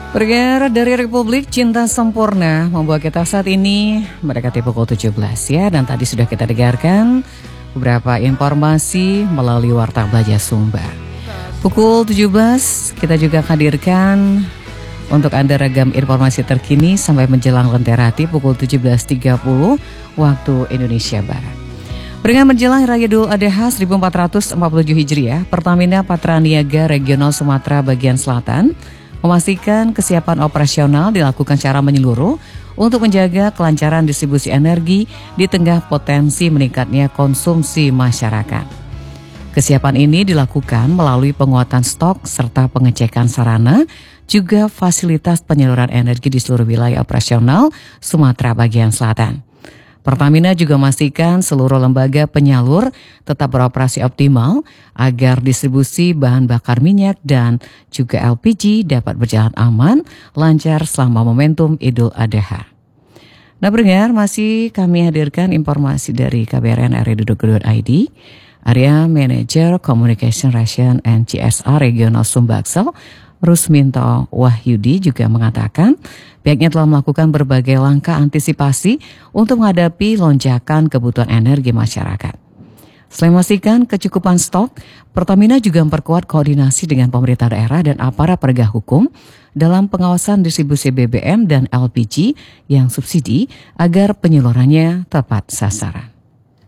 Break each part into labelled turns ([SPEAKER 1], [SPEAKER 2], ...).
[SPEAKER 1] Pendengar dari Republik Cinta Sempurna membawa kita saat ini mendekati pukul 17 ya. Dan tadi sudah kita dengarkan beberapa informasi melalui Warta Baja Sumba. Pukul 17 kita juga hadirkan untuk Anda ragam informasi terkini sampai menjelang Lentera Hati pukul 17.30 waktu Indonesia Barat. Dengan menjelang Raya Idul Adha 1447 Hijriah, Pertamina Patraniaga Regional Sumatera Bagian Selatan memastikan kesiapan operasional dilakukan secara menyeluruh untuk menjaga kelancaran distribusi energi di tengah potensi meningkatnya konsumsi masyarakat. Kesiapan ini dilakukan melalui penguatan stok serta pengecekan sarana, juga fasilitas penyaluran energi di seluruh wilayah operasional Sumatera Bagian Selatan. Pertamina juga memastikan seluruh lembaga penyalur tetap beroperasi optimal agar distribusi bahan bakar minyak dan juga LPG dapat berjalan aman, lancar selama momentum Idul Adha. Nah pendengar, masih kami hadirkan informasi dari kbrn.ri.go.id. Area Manager Communication Relation and CSR Regional Sumbaksel, Rusminto Wahyudi juga mengatakan pihaknya telah melakukan berbagai langkah antisipasi untuk menghadapi lonjakan kebutuhan energi masyarakat. Selain memastikan kecukupan stok, Pertamina juga memperkuat koordinasi dengan pemerintah daerah dan aparat penegak hukum dalam pengawasan distribusi BBM dan LPG yang subsidi agar penyalurannya tepat sasaran.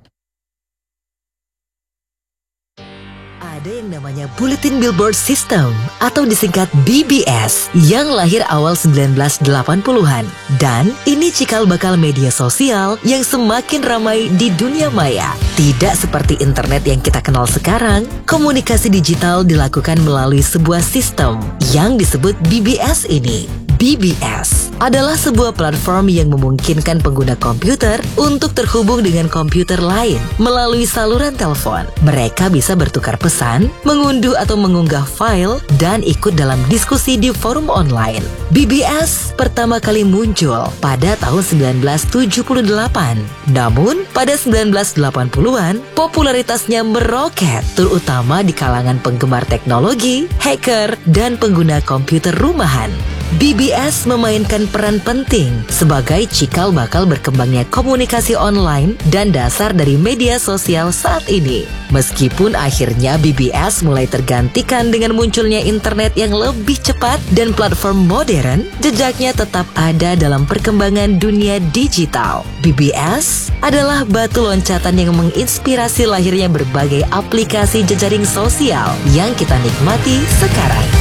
[SPEAKER 2] Ada yang namanya Bulletin Billboard System atau disingkat BBS yang lahir awal 1980-an. Dan ini cikal bakal media sosial yang semakin ramai di dunia maya. Tidak seperti internet yang kita kenal sekarang, komunikasi digital dilakukan melalui sebuah sistem yang disebut BBS ini. BBS adalah sebuah platform yang memungkinkan pengguna komputer untuk terhubung dengan komputer lain melalui saluran telepon. Mereka bisa bertukar pesan, mengunduh atau mengunggah file, dan ikut dalam diskusi di forum online. BBS pertama kali muncul pada tahun 1978. Namun, pada 1980-an, popularitasnya meroket, terutama di kalangan penggemar teknologi, hacker, dan pengguna komputer rumahan. BBS memainkan peran penting sebagai cikal bakal berkembangnya komunikasi online dan dasar dari media sosial saat ini. Meskipun akhirnya BBS mulai tergantikan dengan munculnya internet yang lebih cepat dan platform modern, jejaknya tetap ada dalam perkembangan dunia digital. BBS adalah batu loncatan yang menginspirasi lahirnya berbagai aplikasi jejaring sosial yang kita nikmati sekarang.